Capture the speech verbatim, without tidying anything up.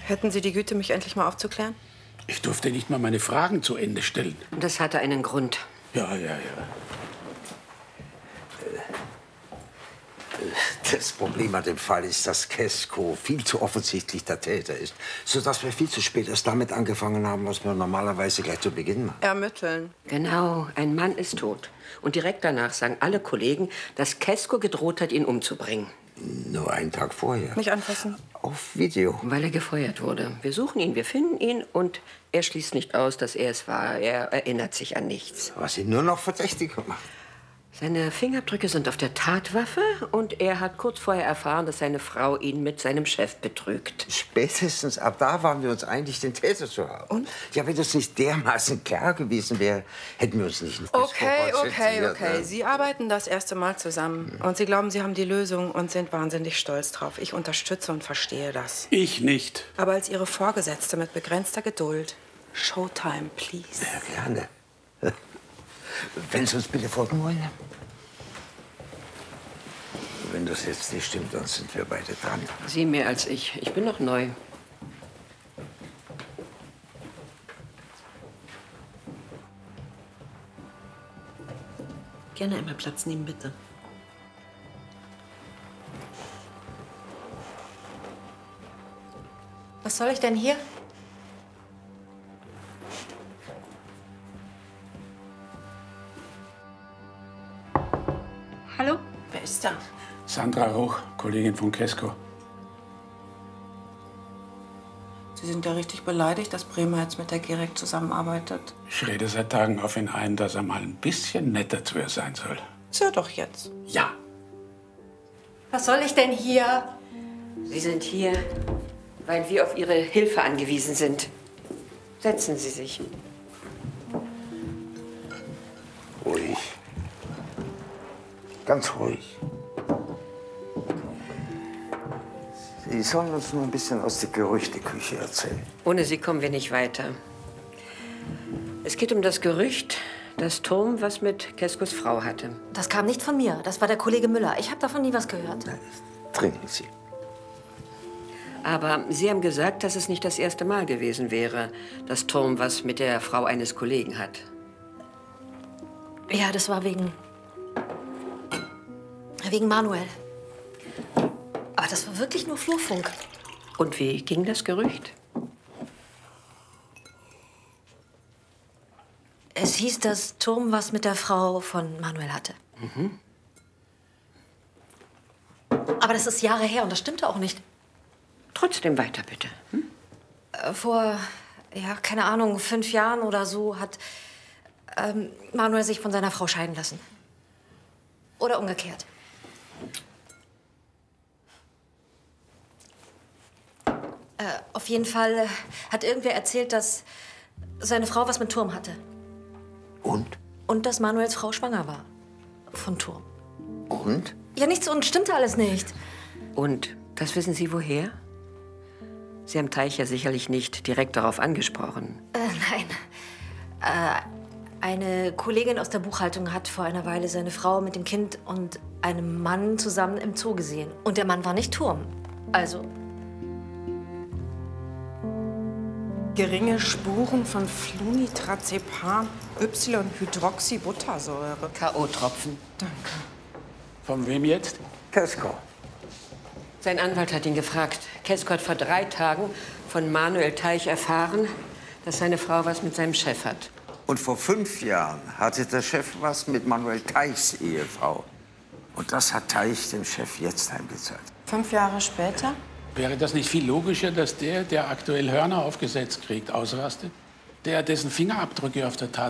Hätten Sie die Güte, mich endlich mal aufzuklären? Ich durfte nicht mal meine Fragen zu Ende stellen. Das hatte einen Grund. Ja, ja, ja. Das Problem an dem Fall ist, dass Kesko viel zu offensichtlich der Täter ist, sodass wir viel zu spät erst damit angefangen haben, was wir normalerweise gleich zu Beginn machen. Ermitteln. Genau, ein Mann ist tot. Und direkt danach sagen alle Kollegen, dass Kesko gedroht hat, ihn umzubringen. Nur einen Tag vorher. Nicht anfassen. Auf Video. Weil er gefeuert wurde. Wir suchen ihn, wir finden ihn und er schließt nicht aus, dass er es war. Er erinnert sich an nichts. Was ihn nur noch verdächtiger macht. Seine Fingerabdrücke sind auf der Tatwaffe und er hat kurz vorher erfahren, dass seine Frau ihn mit seinem Chef betrügt. Spätestens ab da waren wir uns einig, den Täter zu haben. Und? Ja, wenn das nicht dermaßen klar gewesen wäre, hätten wir uns nicht... Okay, okay, okay. Ne? Sie arbeiten das erste Mal zusammen. Und Sie glauben, Sie haben die Lösung und sind wahnsinnig stolz drauf. Ich unterstütze und verstehe das. Ich nicht. Aber als Ihre Vorgesetzte mit begrenzter Geduld. Showtime, please. Ja, gerne. Wenn Sie uns bitte folgen wollen. Wenn das jetzt nicht stimmt, dann sind wir beide dran. Sie mehr als ich. Ich bin noch neu. Gerne einmal Platz nehmen, bitte. Was soll ich denn hier? Hallo? Wer ist da? Sandra Ruch, Kollegin von Kesko. Sie sind ja richtig beleidigt, dass Bremer jetzt mit der Gerek zusammenarbeitet. Ich rede seit Tagen auf ihn ein, dass er mal ein bisschen netter zu ihr sein soll. Ist er doch jetzt. Ja. Was soll ich denn hier? Sie sind hier, weil wir auf Ihre Hilfe angewiesen sind. Setzen Sie sich. Ruhig. Ganz ruhig. Sie sollen uns nur ein bisschen aus der Gerüchteküche erzählen. Ohne Sie kommen wir nicht weiter. Es geht um das Gerücht, dass Turm was mit Keskos Frau hatte. Das kam nicht von mir. Das war der Kollege Müller. Ich habe davon nie was gehört. Trinken Sie. Aber Sie haben gesagt, dass es nicht das erste Mal gewesen wäre, dass Turm was mit der Frau eines Kollegen hat. Ja, das war wegen... wegen Manuel. Aber das war wirklich nur Flurfunk. Und wie ging das Gerücht? Es hieß, dass Turm was mit der Frau von Manuel hatte. Mhm. Aber das ist Jahre her und das stimmte auch nicht. Trotzdem weiter, bitte. Hm? Äh, Vor, ja, keine Ahnung, fünf Jahren oder so hat ähm, Manuel sich von seiner Frau scheiden lassen. Oder umgekehrt. Äh, auf jeden Fall äh, hat irgendwer erzählt, dass seine Frau was mit Turm hatte. Und? Und dass Manuels Frau schwanger war. Von Turm. Und? Ja, nichts und stimmte alles nicht. Und das wissen Sie woher? Sie haben Teich ja sicherlich nicht direkt darauf angesprochen. Äh, nein. Äh, eine Kollegin aus der Buchhaltung hat vor einer Weile seine Frau mit dem Kind und einem Mann zusammen im Zoo gesehen. Und der Mann war nicht Turm. Also... Geringe Spuren von Flunitrazepam, Y-Hydroxybuttersäure. K O-Tropfen. Danke. Von wem jetzt? Kesko. Sein Anwalt hat ihn gefragt. Kesko hat vor drei Tagen von Manuel Teich erfahren, dass seine Frau was mit seinem Chef hat. Und vor fünf Jahren hatte der Chef was mit Manuel Teichs Ehefrau. Und das hat Teich dem Chef jetzt heimgezahlt. Fünf Jahre später? Wäre das nicht viel logischer, dass der, der aktuell Hörner aufgesetzt kriegt, ausrastet? Der, dessen Fingerabdrücke auf der Tat